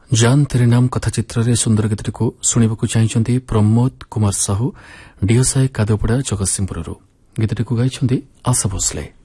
ଜାନ୍ ତେରେ ନାମ କଥାଚିତ୍ରରେ ସୁନ୍ଦର ଗୀତଟିକୁ ଶୁଣିବାକୁ ଚାହିଁଛନ୍ତି ପ୍ରମୋଦ କୁମାର ସାହୁ, ଡିଓସାଇ କାଦପଡ଼ା, ଜଗତସିଂହପୁରରୁ। ଗୀତଟିକୁ ଗାଇଛନ୍ତି ଆଶା ଭୋସଲେ।